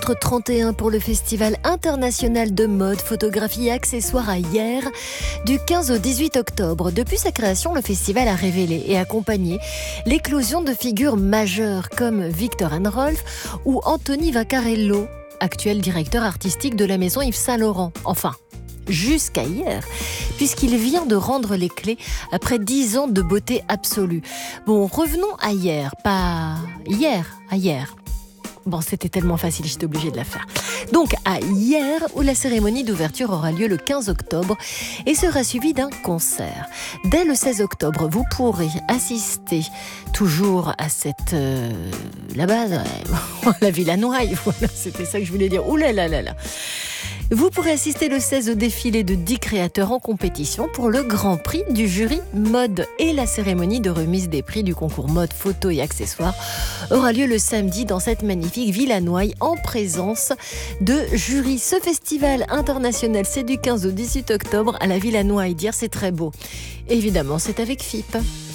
31 pour le Festival international de mode, photographie et accessoires à Hyères du 15 au 18 octobre. Depuis sa création, le festival a révélé et accompagné l'éclosion de figures majeures comme Viktor Rolf ou Anthony Vaccarello, actuel directeur artistique de la maison Yves Saint Laurent. Enfin, jusqu'à hier, puisqu'il vient de rendre les clés après 10 ans de beauté absolue. Bon, revenons à hier, pas hier, à hier. Bon, c'était tellement facile, j'étais obligée de la faire. Donc, à hier, où la cérémonie d'ouverture aura lieu le 15 octobre et sera suivie d'un concert. Dès le 16 octobre, vous pourrez assister toujours à cette... la base, la Villa Noailles, voilà, c'était ça que je voulais dire. Ouh là là là là. Vous pourrez assister le 16 au défilé de 10 créateurs en compétition pour le Grand Prix du jury mode. Et la cérémonie de remise des prix du concours mode, photo et accessoires aura lieu le samedi dans cette magnifique Villa Noailles en présence de jury. Ce festival international, c'est du 15 au 18 octobre à la Villa Noailles d'Hyères, c'est très beau. Évidemment, c'est avec FIP.